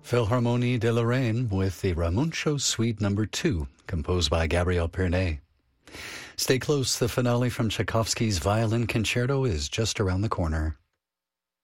Philharmonie de Lorraine with the Ramuncio Suite No. 2, composed by Gabriel Pernet. Stay close, the finale from Tchaikovsky's Violin Concerto is just around the corner.